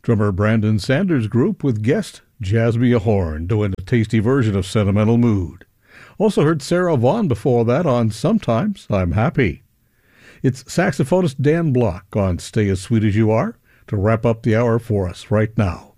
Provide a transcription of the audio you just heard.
Drummer Brandon Sanders Group with guest Jasmine Horn doing a tasty version of Sentimental Mood. Also heard Sarah Vaughan before that on Sometimes I'm Happy. It's saxophonist Dan Block on Stay As Sweet As You Are to wrap up the hour for us right now.